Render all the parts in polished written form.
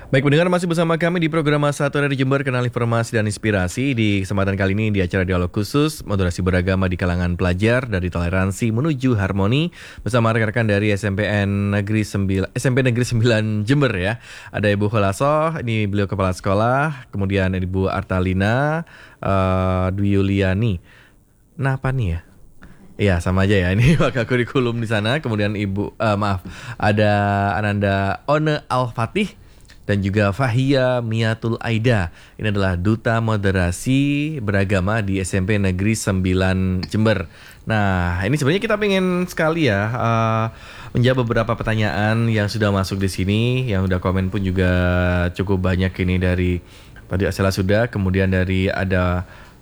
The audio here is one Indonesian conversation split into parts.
Baik, pendengar masih bersama kami di program Satu dari Jember, kenal informasi dan inspirasi. Di kesempatan kali ini di acara dialog khusus moderasi beragama di kalangan pelajar dari toleransi menuju harmoni bersama rekan-rekan dari SMP Negeri 9 Jember ya. Ada Ibu Kholasoh, ini beliau kepala sekolah, kemudian Ibu Artalina Dwi Yuliani. Nah, apa nih ya? Iya, sama aja ya. Ini wakil kurikulum di sana. Kemudian ada Ananda One Al-Fatih dan juga Fahia Miatul Aida. Ini adalah Duta Moderasi Beragama di SMP Negeri 9 Jember. Nah, ini sebenarnya kita pengen sekali ya menjawab beberapa pertanyaan yang sudah masuk di sini, yang udah komen pun juga cukup banyak ini dari tadi Asela sudah, kemudian dari ada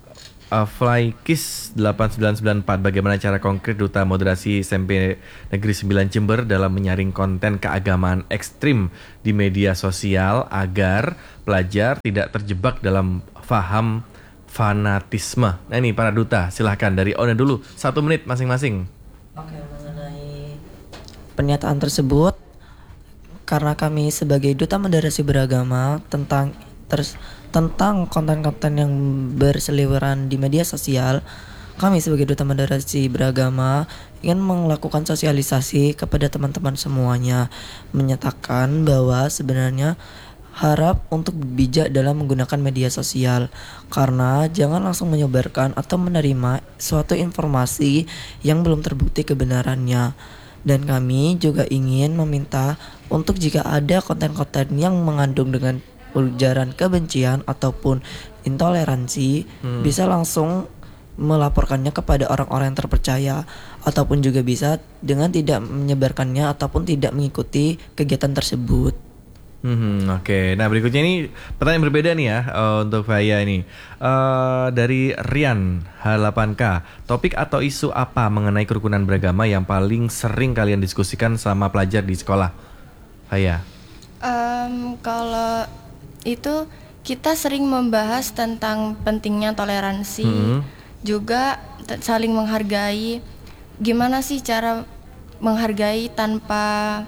Flykis 8994, bagaimana cara konkret Duta Moderasi SMP Negeri 9 Jember dalam menyaring konten keagamaan ekstrim di media sosial agar pelajar tidak terjebak dalam faham fanatisme. Nah ini para duta, silahkan dari Ona dulu, 1 menit masing-masing. Oke, mengenai pernyataan tersebut, karena kami sebagai Duta Moderasi Beragama tentang konten-konten yang berseliweran di media sosial, kami sebagai Duta Moderasi Beragama ingin melakukan sosialisasi kepada teman-teman semuanya, menyatakan bahwa sebenarnya harap untuk bijak dalam menggunakan media sosial, karena jangan langsung menyebarkan atau menerima suatu informasi yang belum terbukti kebenarannya. Dan kami juga ingin meminta untuk jika ada konten-konten yang mengandung dengan ujaran kebencian ataupun intoleransi, bisa langsung melaporkannya kepada orang-orang yang terpercaya, ataupun juga bisa dengan tidak menyebarkannya ataupun tidak mengikuti kegiatan tersebut. Oke. Nah berikutnya ini pertanyaan berbeda nih ya untuk Faya ini dari Rian H8K. Topik atau isu apa mengenai kerukunan beragama yang paling sering kalian diskusikan selama pelajar di sekolah? Faya. Kalau itu kita sering membahas tentang pentingnya toleransi, juga saling menghargai. Gimana sih cara menghargai tanpa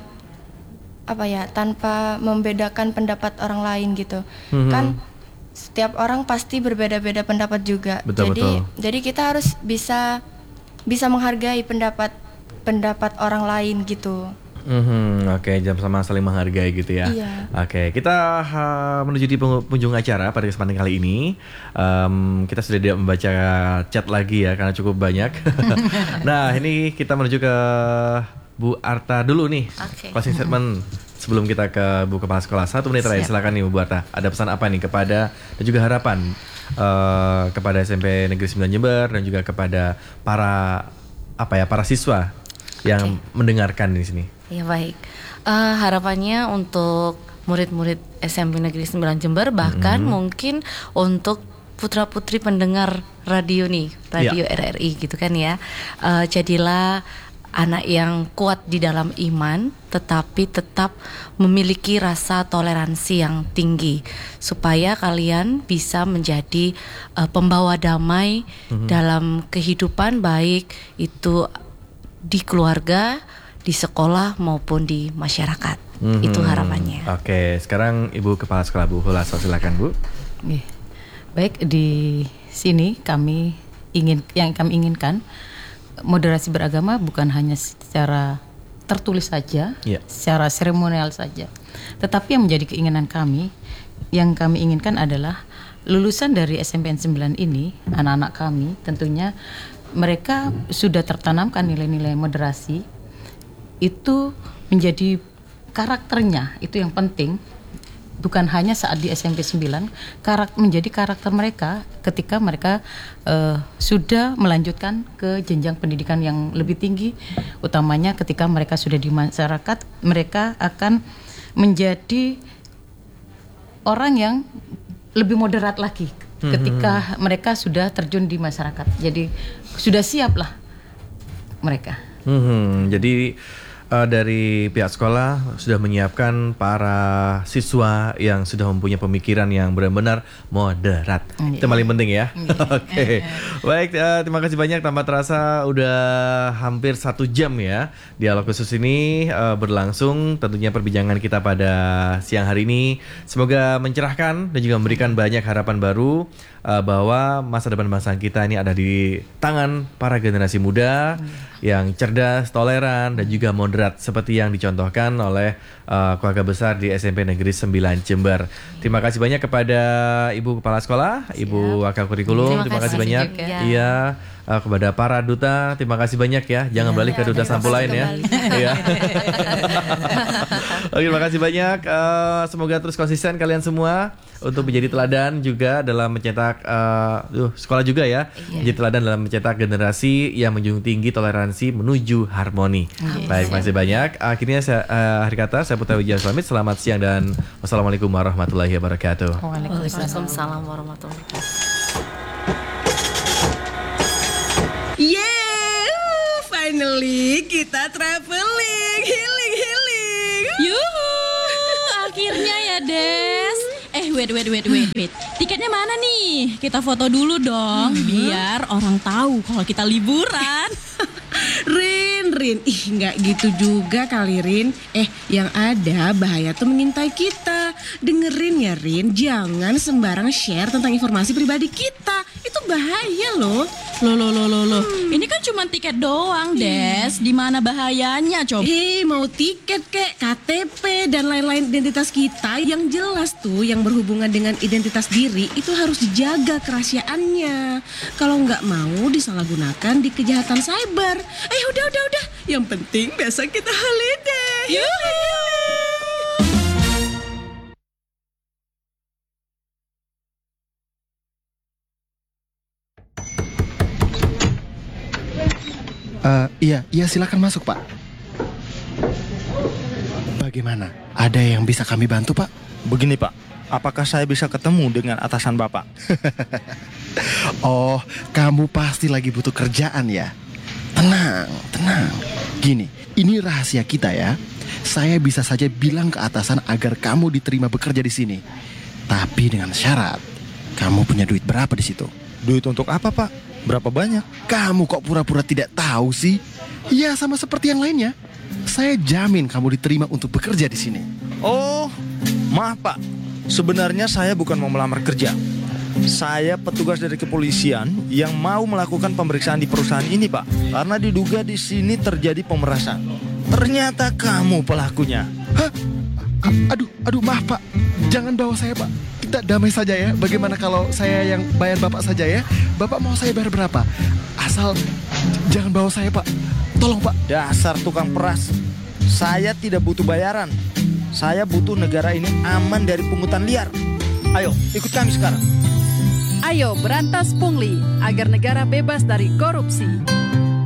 membedakan pendapat orang lain gitu. Kan setiap orang pasti berbeda-beda pendapat juga. Jadi kita harus bisa menghargai pendapat orang lain gitu. Oke, jam sama saling menghargai gitu ya. Iya. Oke, kita menuju di penghujung acara pada kesempatan kali ini. Kita sudah tidak membaca chat lagi ya karena cukup banyak. Nah, ini kita menuju ke Bu Arta dulu nih. Closing statement sebelum kita ke Bu Kepala Sekolah. 1 menit terakhir, silakan nih Bu Arta. Ada pesan apa nih kepada dan juga harapan kepada SMP Negeri 9 Jember dan juga kepada para siswa yang mendengarkan di sini. Ya baik, harapannya untuk murid-murid SMP Negeri 9 Jember, bahkan mungkin untuk putra-putri pendengar radio nih, radio RRI gitu kan ya, jadilah anak yang kuat di dalam iman, tetapi tetap memiliki rasa toleransi yang tinggi, supaya kalian bisa menjadi pembawa damai dalam kehidupan, baik itu di keluarga, di sekolah maupun di masyarakat. Itu harapannya. Oke, sekarang Ibu Kepala Sekolah Bu Kholasoh, silakan Bu. Baik, di sini kami inginkan moderasi beragama bukan hanya secara tertulis saja, secara seremonial saja, tetapi yang menjadi keinginan kami, yang kami inginkan adalah lulusan dari SMPN 9 ini, anak-anak kami tentunya mereka sudah tertanamkan nilai-nilai moderasi. Itu menjadi karakternya, itu yang penting. Bukan hanya saat di SMP 9, menjadi karakter mereka ketika mereka sudah melanjutkan ke jenjang pendidikan yang lebih tinggi, utamanya ketika mereka sudah di masyarakat, mereka akan menjadi orang yang lebih moderat lagi ketika mereka sudah terjun di masyarakat. Jadi sudah siap lah mereka. Jadi dari pihak sekolah sudah menyiapkan para siswa yang sudah mempunyai pemikiran yang benar-benar moderat. Itu paling penting ya. Oke. Baik, terima kasih banyak. Tanpa terasa udah hampir 1 jam ya dialog khusus ini berlangsung. Tentunya perbincangan kita pada siang hari ini semoga mencerahkan dan juga memberikan banyak harapan baru bahwa masa depan bangsa kita ini ada di tangan para generasi muda yang cerdas, toleran, dan juga moderat seperti yang dicontohkan oleh keluarga besar di SMP Negeri 9 Jember. Terima kasih banyak kepada Ibu Kepala Sekolah, Ibu Wakil Kurikulum. Terima kasih banyak. Iya. Kepada para duta, terima kasih banyak ya. Jangan balik ke duta sampul lain ya. Iya. Oke, terima kasih banyak. Semoga terus konsisten kalian semua untuk menjadi teladan juga dalam mencetak sekolah juga ya. Menjadi teladan dalam mencetak generasi yang menjunjung tinggi toleransi menuju harmoni. Baik, masih banyak. Akhirnya akhir kata saya Putra Wijaya Slamit. Selamat siang dan wassalamualaikum warahmatullahi wabarakatuh. Waalaikumsalam warahmatullahi wabarakatuh. Finally kita traveling, healing. Yuhu, akhirnya ya Des. Wait. Tiketnya mana nih? Kita foto dulu dong, biar orang tahu kalau kita liburan. Rin, nggak gitu juga kali Rin. Yang ada bahaya tuh mengintai kita. Dengerin ya Rin, jangan sembarang share tentang informasi pribadi kita. Itu bahaya loh. Loh. Ini kan cuma tiket doang, Des. Di mana bahayanya coba? Mau tiket kek, KTP dan lain-lain identitas kita yang jelas tuh yang berhubungan dengan identitas diri itu harus dijaga kerahasiaannya. Kalau nggak mau disalahgunakan di kejahatan cyber. Udah. Yang penting besok kita holiday. Iya, silakan masuk, Pak. Bagaimana? Ada yang bisa kami bantu, Pak? Begini, Pak. Apakah saya bisa ketemu dengan atasan Bapak? Oh, kamu pasti lagi butuh kerjaan ya? Tenang. Gini, ini rahasia kita ya. Saya bisa saja bilang ke atasan agar kamu diterima bekerja di sini. Tapi dengan syarat, kamu punya duit berapa di situ? Duit untuk apa, Pak? Berapa banyak? Kamu kok pura-pura tidak tahu sih? Ya, sama seperti yang lainnya. Saya jamin kamu diterima untuk bekerja di sini. Oh, maaf, Pak. Sebenarnya saya bukan mau melamar kerja. Saya petugas dari kepolisian yang mau melakukan pemeriksaan di perusahaan ini, Pak. Karena diduga di sini terjadi pemerasan. Ternyata kamu pelakunya. Hah? Aduh, maaf, Pak. Jangan bawa saya, Pak. Kita damai saja ya. Bagaimana kalau saya yang bayar Bapak saja ya? Bapak mau saya bayar berapa? Asal jangan bawa saya, Pak. Tolong, Pak. Dasar tukang peras. Saya tidak butuh bayaran. Saya butuh negara ini aman dari pungutan liar. Ayo, ikut kami sekarang. Ayo berantas pungli agar negara bebas dari korupsi.